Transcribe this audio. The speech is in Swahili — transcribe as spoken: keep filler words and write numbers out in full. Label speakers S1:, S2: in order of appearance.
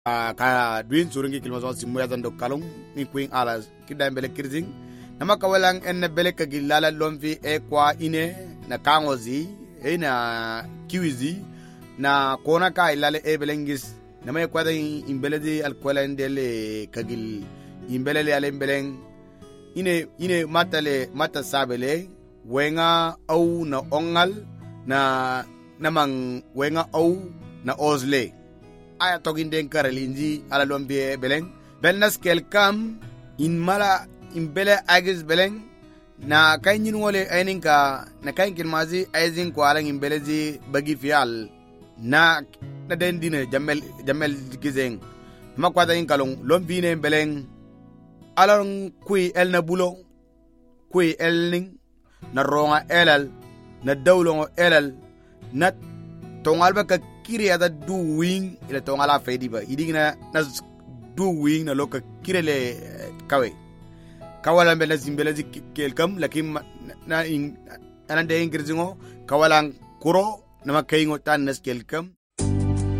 S1: ka duin surungi kilma so simu ya dando kalung mi queen ala kida mbele kirzing nama kawalang enne bele ka gilala lomvi e kwa ine na kangozi e na kiwizi na kona ka ilale e belengis nama kwa da imbele di alkwala ndele kagil imbele le ale mbeleng ine ine matale mata sabele wenga au na ongal na namang wenga au na ozle aya togin den karalinji ala lombe beleng belnas kelkam in mala in bele agis beleng na kainin wole aininka na kain kilmazi aizin ko alang in belezi bagi fial na na den dine jamel jamel gizeng makwada in kalong lombine beleng alang kui el na bulo kui elning na ronga elal na dawlongo elal na tongal ba ka kiri ada du wing ila tongala fedi ba idigina na du wing na loka kirele kawe kawala mbele zimbele zi kelkam lakim na in anande ingrizingo kawalang kuro na makaingo tan nas kelkam